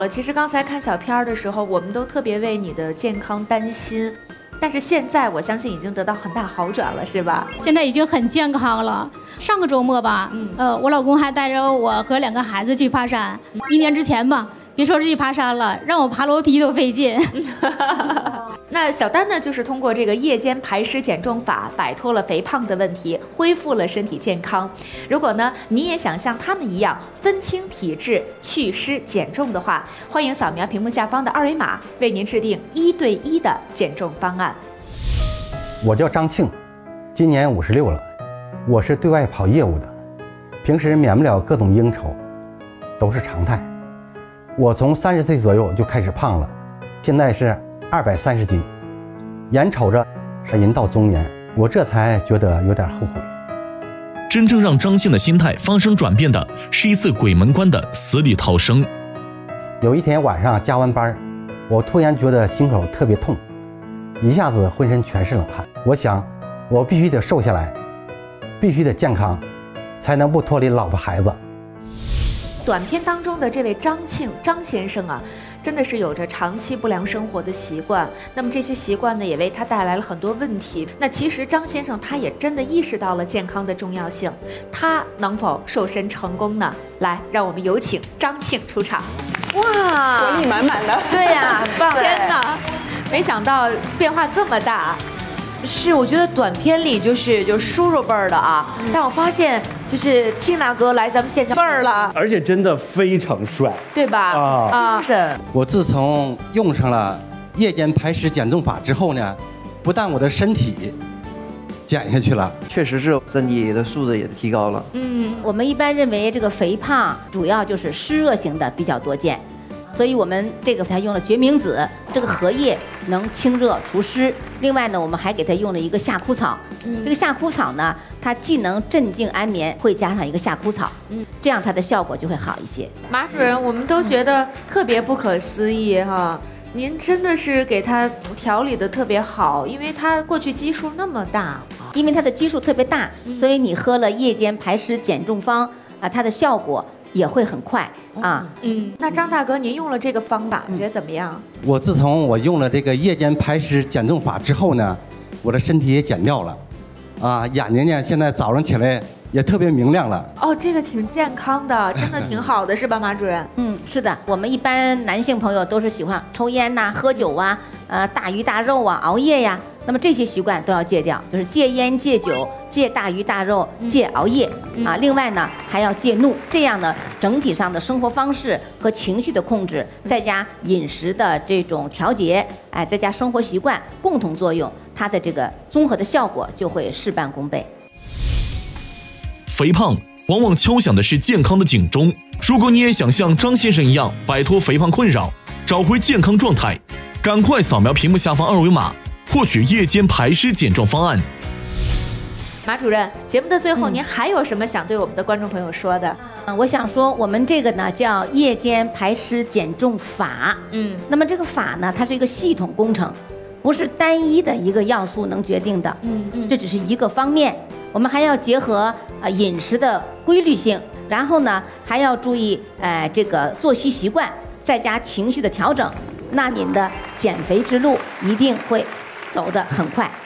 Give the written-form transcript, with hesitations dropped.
其实刚才看小片儿的时候，我们都特别为你的健康担心，但是现在我相信已经得到很大好转了，是吧？ 现在已经很健康了。上个周末吧，我老公还带着我和2个孩子去爬山。1年之前吧，别说是去爬山了，让我爬楼梯都费劲。 那小丹呢，就是通过这个夜间排湿减重法，摆脱了肥胖的问题，恢复了身体健康。如果呢，你也想像他们一样分清体质、祛湿减重的话，欢迎扫描屏幕下方的2维码，为您制定1对1的减重方案。 我叫张庆，今年56了，我是对外跑业务的，平时免不了各种应酬，都是常态。我从30岁左右就开始胖了，现在是230斤，眼瞅着是人到中年，我这才觉得有点后悔。 真正让张庆的心态发生转变的是一次鬼门关的死里逃生。 有一天晚上加完班，我突然觉得心口特别痛，一下子浑身全是冷汗。我想我必须得瘦下来，必须得健康，才能不拖累老婆孩子。 短片当中的这位张先生啊，真的是有着长期不良生活的习惯，那么这些习惯呢，也为他带来了很多问题。那其实张先生他也真的意识到了健康的重要性，他能否瘦身成功呢？来，让我们有请张庆出场。 哇，活力满满的， 对呀，很棒！天哪，没想到变化这么大。 是，我觉得短片里就是叔叔辈儿的啊，但我发现就是庆大哥来咱们现场辈儿了， 而且真的非常帅， 对吧？是。 我自从用上了夜间排湿减重法之后呢，不但我的身体减下去了， 确实是身体的素质也提高了。 我们一般认为这个肥胖主要就是湿热型的比较多见。所以我们这个还用了决明子，这个荷叶能清热除湿。另外呢，我们还给它用了一个夏枯草。这个夏枯草呢，它既能镇静安眠，会加上一个夏枯草，这样它的效果就会好一些。 马主任，我们都觉得特别不可思议哈，您真的是给他调理的特别好，因为他过去基数那么大， 因为它的基数特别大，所以你喝了夜间排湿减重方啊，它的效果也会很快啊。 那张大哥，您用了这个方法，觉得怎么样？ 我自从我用了这个夜间排湿减重法之后呢，我的身体也减掉了，啊，眼睛呢现在早上起来也特别明亮了。 哦，这个挺健康的，真的挺好的，是吧，马主任？ 是的，我们一般男性朋友都是喜欢抽烟呐、喝酒啊、大鱼大肉啊、熬夜呀。那么这些习惯都要戒掉，就是戒烟、戒酒、戒大鱼大肉、戒熬夜啊。另外呢，还要戒怒，这样呢，整体上的生活方式和情绪的控制，再加饮食的这种调节，再加生活习惯共同作用，它的这个综合的效果就会事半功倍。 肥胖往往敲响的是健康的警钟。如果你也想像张先生一样摆脱肥胖困扰，找回健康状态，赶快扫描屏幕下方2维码。获取夜间排湿减重方案。 马主任，节目的最后，您还有什么想对我们的观众朋友说的？ 我想说，我们这个呢叫夜间排湿减重法。那么这个法呢，它是一个系统工程，不是单一的一个要素能决定的。这只是一个方面，我们还要结合饮食的规律性，然后呢还要注意这个作息习惯，再加情绪的调整，那您的减肥之路一定会走得很快。